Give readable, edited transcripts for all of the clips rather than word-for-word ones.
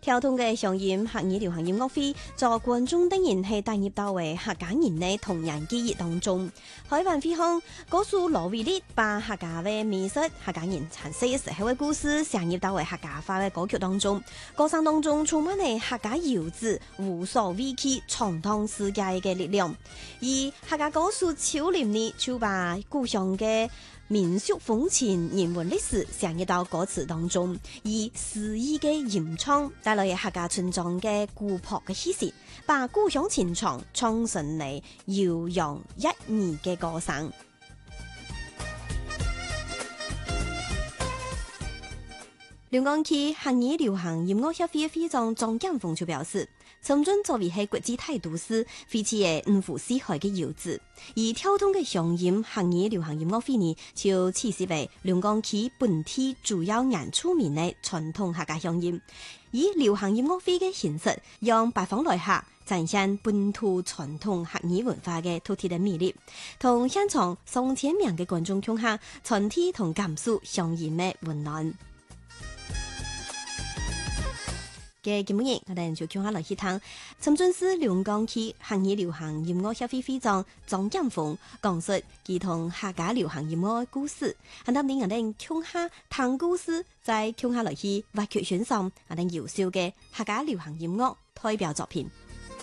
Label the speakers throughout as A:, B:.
A: 跳通嘅上演客語流行音樂會，在觀眾當然係帶入到為客家人嘅童年記憶當中。海灣飛航歌手羅偉力把客家嘅美食、客家人殘世時候嘅故事，成入到為客家話嘅歌曲當中。歌聲當中充滿嚟客家遊子無所畏懼闖蕩世界嘅力量。而客家歌手超廉呢，就把故鄉嘅民俗風情、人文歷史成入到歌詞當中，以詩意嘅吟唱帶來客家村莊嘅古樸嘅氣息，把故鄉情長唱成嚟悠揚一二嘅歌聲。兩江區客語流行音樂協會會長張建峰就表示，深圳作為係國際大都市，非常嘅五湖四海嘅遊子，而跳通嘅上演客語流行音樂會呢，就設施為兩江區本地主要原住民嘅傳統客家鄉音，以流行音樂會嘅形式，讓拜訪來客展現本土傳統客語文化嘅獨特嘅魅力，同現場上千名嘅觀眾共享傳遞同感受鄉音嘅溫暖。嘅節目日，我哋就叫下來去聽深圳市兩江區客語流行音樂協會會長張建峰講述佢同客家流行音樂嘅故事，喺度令我哋聽下聽故事，再聽下來去挖掘欣賞我哋優秀嘅客家流行音樂代表作品。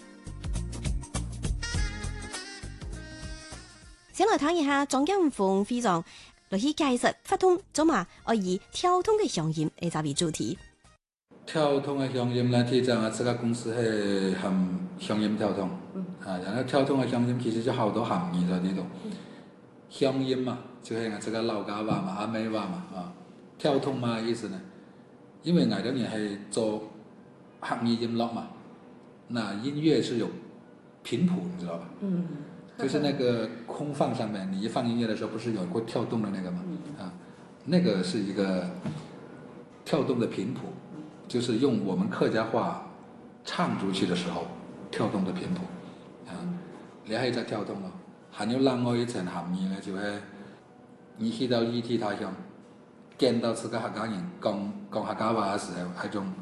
A: 先來睇一下張建峰會長來去介紹發通做嘛，我以跳通嘅鄉音嚟作為主題。
B: 跳通嘅鄉音呢，其實我這個公司係含鄉音跳通，然後跳通嘅鄉音其實就好多含義在呢度。鄉音嘛，就係我這個老家話嘛、阿妹話嘛，跳通嘛意思呢？因為我當年係做客語音樂嘛，那音樂是有頻譜，你知道吧？就是那個空放上面，你一放音樂的時候，不是有個跳動的那個嘛？那個是一個跳動的頻譜。就是用我們客家話唱出去的時候跳動的頻譜，你係就跳動咯。還有另外一層含義呢，就係你去到異地他鄉，見到自己客家人講客家話嘅時候，係種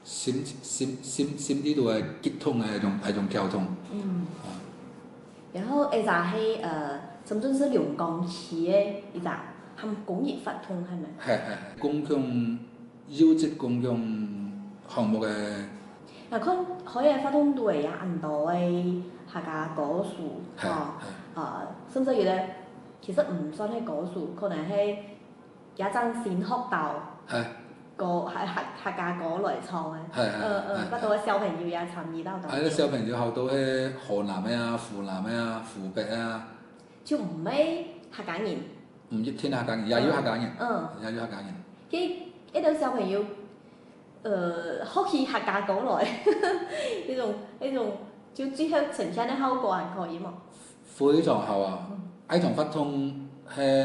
B: 心底度嘅激動嘅一種跳動。
A: 然後一個係深圳市龍崗區嘅一個含公益發通係咪？
B: 係公共優質公共項目嘅。
A: 嗱，佢可以發通對啊，很多嘅客家歌手，甚至於咧，其實唔算係歌手，可能係一陣先學到歌係客家歌來唱嘅。不過小朋友也參與到。
B: 係，小朋友學到喺河南嘅啊、湖南嘅啊、湖北啊。
A: 就唔係客家人。
B: 唔一定客家人，也有客家人。也有客家人。
A: 一啲小朋友，學起客家講來，呢種就最後呈現的效果還可以嘛？
B: 非常好啊！呢種發通係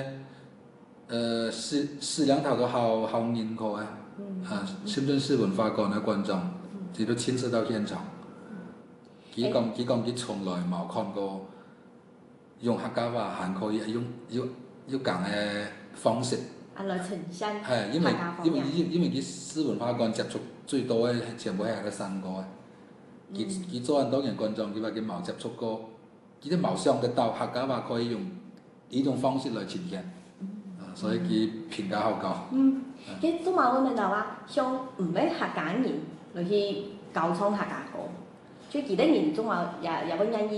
B: 視兩頭都好認可嘅。深圳市文化館嘅觀眾，佢都親自到現場。佢講佢從來冇看過用客家話還可以用咁嘅方式。
A: 來呈現
B: 係，因為佢市文化館接觸最多嘅全部係喺新歌嘅。佢做很多人觀眾，佢話佢冇接觸過，佢都冇想得到客家話可以用呢種方式來呈現。所以佢評價好高。
A: 佢都冇問到話，像唔係客家人來去教唱客家歌，最記得人仲話也有個人